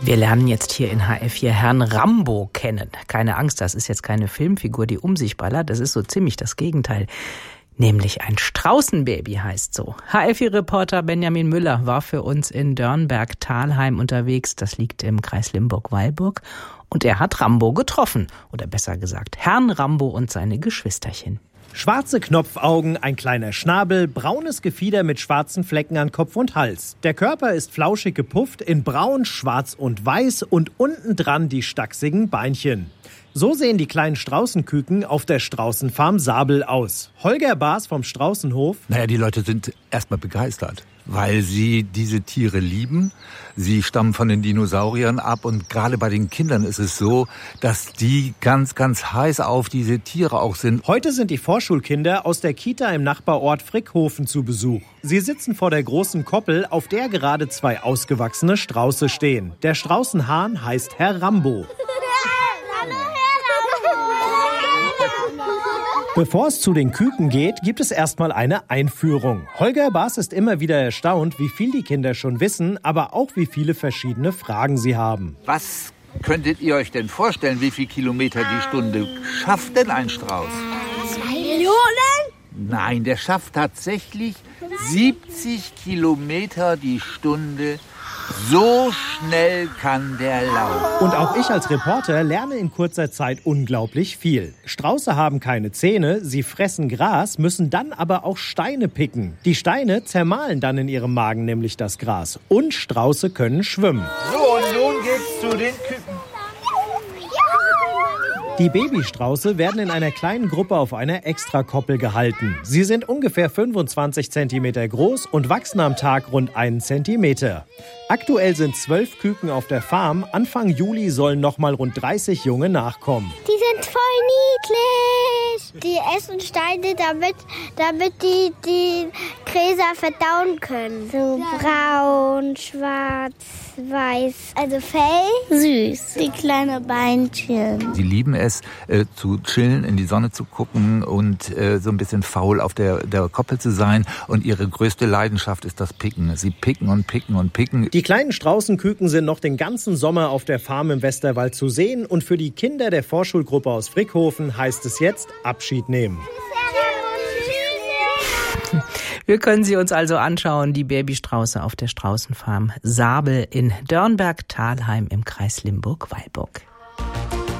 Wir lernen jetzt hier in HF4 Herrn Rambo kennen. Keine Angst, das ist jetzt keine Filmfigur, die um sich ballert. Das ist so ziemlich das Gegenteil. Nämlich ein Straußenbaby heißt so. HF4-Reporter Benjamin Müller war für uns in Dörnberg-Thalheim unterwegs. Das liegt im Kreis Limburg-Weilburg. Und er hat Rambo getroffen. Oder besser gesagt, Herrn Rambo und seine Geschwisterchen. Schwarze Knopfaugen, ein kleiner Schnabel, braunes Gefieder mit schwarzen Flecken an Kopf und Hals. Der Körper ist flauschig gepufft in braun, schwarz und weiß und unten dran die stachsigen Beinchen. So sehen die kleinen Straußenküken auf der Straußenfarm Sabel aus. Holger Baas vom Straußenhof. Die Leute sind erstmal begeistert, weil sie diese Tiere lieben. Sie stammen von den Dinosauriern ab und gerade bei den Kindern ist es so, dass die ganz, ganz heiß auf diese Tiere auch sind. Heute sind die Vorschulkinder aus der Kita im Nachbarort Frickhofen zu Besuch. Sie sitzen vor der großen Koppel, auf der gerade 2 ausgewachsene Strauße stehen. Der Straußenhahn heißt Herr Rambo. Bevor es zu den Küken geht, gibt es erstmal eine Einführung. Holger Baas ist immer wieder erstaunt, wie viel die Kinder schon wissen, aber auch wie viele verschiedene Fragen sie haben. Was könntet ihr euch denn vorstellen, wie viel Kilometer die Stunde schafft denn ein Strauß? 2 Millionen? Nein, der schafft tatsächlich 70 Kilometer die Stunde. So schnell kann der laufen. Und auch ich als Reporter lerne in kurzer Zeit unglaublich viel. Strauße haben keine Zähne, sie fressen Gras, müssen dann aber auch Steine picken. Die Steine zermahlen dann in ihrem Magen nämlich das Gras. Und Strauße können schwimmen. So, und nun geht's zu den Küken. Die Babystrauße werden in einer kleinen Gruppe auf einer Extrakoppel gehalten. Sie sind ungefähr 25 cm groß und wachsen am Tag rund 1 cm. Aktuell sind 12 Küken auf der Farm. Anfang Juli sollen nochmal rund 30 Junge nachkommen. Die sind voll niedlich. Die essen Steine, damit die Gräser verdauen können. So braun, schwarz, weiß. Also Fell, süß. Die kleinen Beinchen. Sie lieben es, zu chillen, in die Sonne zu gucken und so ein bisschen faul auf der Koppel zu sein. Und ihre größte Leidenschaft ist das Picken. Sie picken und picken und picken. Die kleinen Straußenküken sind noch den ganzen Sommer auf der Farm im Westerwald zu sehen. Und für die Kinder der Vorschulgruppe aus Frickhofen heißt es jetzt Abschied nehmen. Wir können sie uns also anschauen, die Babystrauße auf der Straußenfarm Sabel in Dörnberg-Thalheim im Kreis Limburg-Weilburg.